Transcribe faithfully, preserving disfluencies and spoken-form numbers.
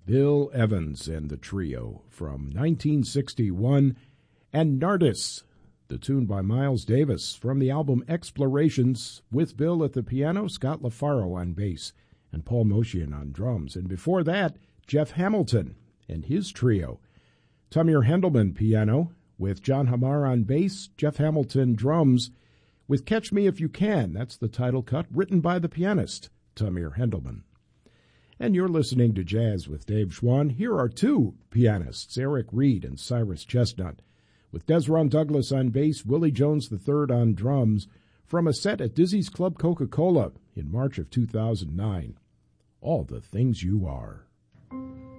Bill Evans and the Trio from nineteen sixty-one, and Nardis, the tune by Miles Davis from the album Explorations, with Bill at the piano, Scott LaFaro on bass, and Paul Motian on drums. And before that, Jeff Hamilton and his trio. Tamir Hendelman piano, with John Hamar on bass, Jeff Hamilton drums, with Catch Me If You Can. That's the title cut, written by the pianist, Tamir Hendelman. And you're listening to Jazz with Dave Schwann. Here are two pianists, Eric Reed and Cyrus Chestnut, with Desron Douglas on bass, Willie Jones the third on drums, from a set at Dizzy's Club Coca-Cola in March of two thousand nine. All the Things You Are.